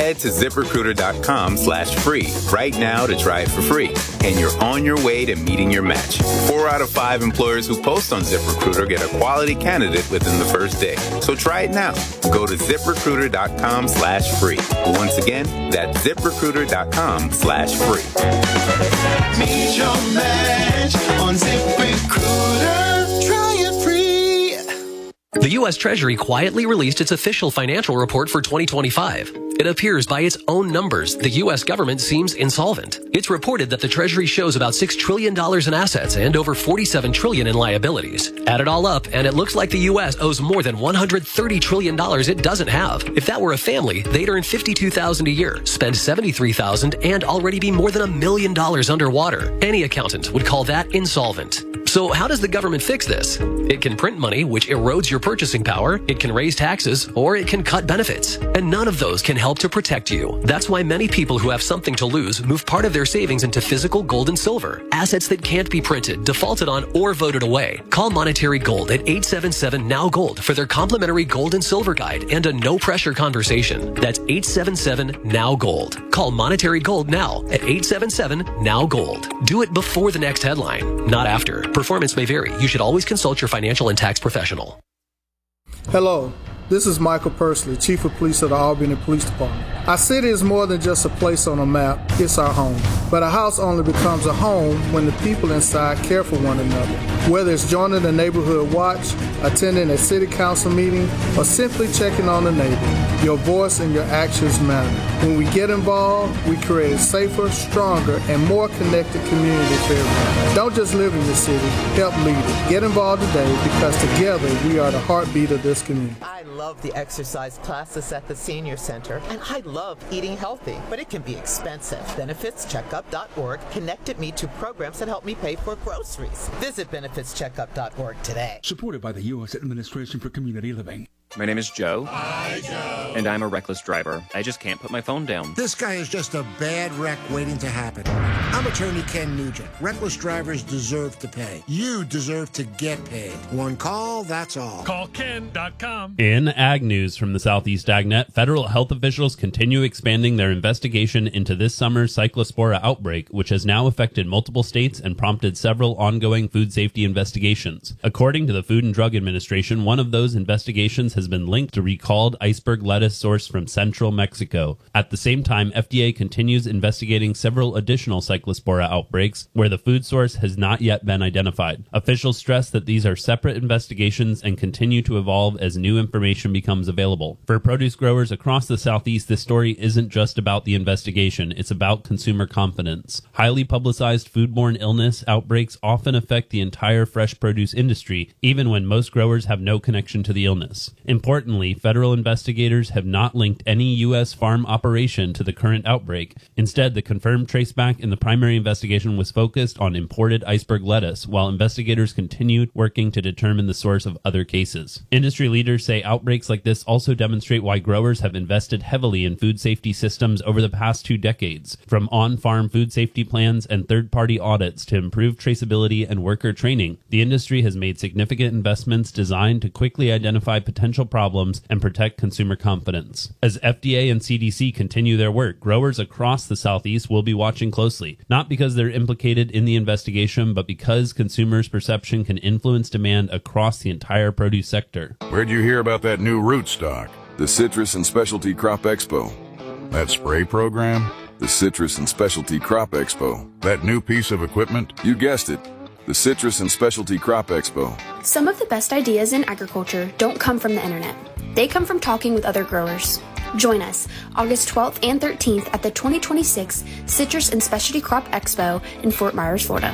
Head to ZipRecruiter.com/free right now to try it for free. And you're on your way to meeting your match. 4 out of 5 employers who post on ZipRecruiter get a quality candidate within the first day. So try it now. Go to ZipRecruiter.com/free. Once again, that's ZipRecruiter.com/free. Meet your match on ZipRecruiter. Try it free. The U.S. Treasury quietly released its official financial report for 2025. It appears by its own numbers, the U.S. government seems insolvent. It's reported that the Treasury shows about $6 trillion in assets and over $47 trillion in liabilities. Add it all up, and it looks like the U.S. owes more than $130 trillion it doesn't have. If that were a family, they'd earn $52,000 a year, spend $73,000, and already be more than $1 million underwater. Any accountant would call that insolvent. So how does the government fix this? It can print money, which erodes your purchasing power, it can raise taxes, or it can cut benefits. And none of those can help to protect you. That's why many people who have something to lose move part of their savings into physical gold and silver, assets that can't be printed, defaulted on, or voted away. Call Monetary Gold at 877-NOW-GOLD for their complimentary gold and silver guide and a no-pressure conversation. That's 877-NOW-GOLD. Call Monetary Gold now at 877-NOW-GOLD. Do it before the next headline, not after. Performance may vary. You should always consult your financial and tax professional. Hello, this is Michael Pursley, Chief of Police of the Albany Police Department. Our city is more than just a place on a map, it's our home. But a house only becomes a home when the people inside care for one another. Whether it's joining the neighborhood watch, attending a city council meeting, or simply checking on a neighbor, your voice and your actions matter. When we get involved, we create a safer, stronger, and more connected community for everyone. Don't just live in the city, help lead it. Get involved today because together we are the heartbeat of this community. I love the exercise classes at the senior center, and I love eating healthy, but it can be expensive. BenefitsCheckup.org connected me to programs that help me pay for groceries. Visit BenefitsCheckup.org today. Supported by the U.S. Administration for Community Living. My name is Joe. Hi, Joe. And I'm a reckless driver. I just can't put my phone down. This guy is just a bad wreck waiting to happen. I'm attorney Ken Nugent. Reckless drivers deserve to pay. You deserve to get paid. One call, that's all. Call Ken.com. In Ag News from the Southeast AgNet, federal health officials continue expanding their investigation into this summer's Cyclospora outbreak, which has now affected multiple states and prompted several ongoing food safety investigations. According to the Food and Drug Administration, one of those investigations has been linked to recalled iceberg lettuce sourced from central Mexico. At the same time, FDA continues investigating several additional Cyclospora outbreaks where the food source has not yet been identified. Officials stress that these are separate investigations and continue to evolve as new information becomes available. For produce growers across the Southeast, this story isn't just about the investigation, it's about consumer confidence. Highly publicized foodborne illness outbreaks often affect the entire fresh produce industry, even when most growers have no connection to the illness. Importantly, federal investigators have not linked any U.S. farm operation to the current outbreak. Instead, the confirmed traceback in the primary investigation was focused on imported iceberg lettuce, while investigators continued working to determine the source of other cases. Industry leaders say outbreaks like this also demonstrate why growers have invested heavily in food safety systems over the past 2 decades, from on-farm food safety plans and third-party audits to improve traceability and worker training. The industry has made significant investments designed to quickly identify potential problems and protect consumer confidence. As FDA and CDC continue their work, growers across the Southeast will be watching closely, not because they're implicated in the investigation, but because consumers' perception can influence demand across the entire produce sector. Where'd you hear about that new rootstock? The Citrus and Specialty Crop Expo. That spray program? The Citrus and Specialty Crop Expo. That new piece of equipment? You guessed it. The Citrus and Specialty Crop Expo. Some of the best ideas in agriculture don't come from the internet. They come from talking with other growers. Join us August 12th and 13th at the 2026 Citrus and Specialty Crop Expo in Fort Myers, Florida.